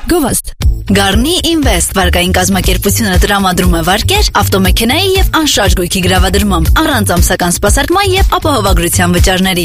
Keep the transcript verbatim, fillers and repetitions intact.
Գովաստ Garni Invest վարկային կազմակերպությունը տրամադրում է վարկեր ավտոմեքենայի և անշարժ գույքի գրավադրմամբ առանց ամսական սպասարկման և ապահովագրության վճարների։